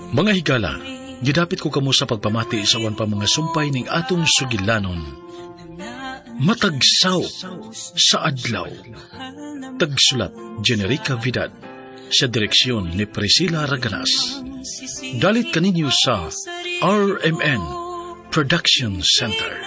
Mga higala, gidapit ko kamo sa pagpamati sa awan pa mga sumpay ning atong sugilanon. Matagsaw sa adlaw. Tagsulat Generica Vidal, sa direksyon ni Priscilla Raganas. Dalit kaninyo sa RMN Production Center.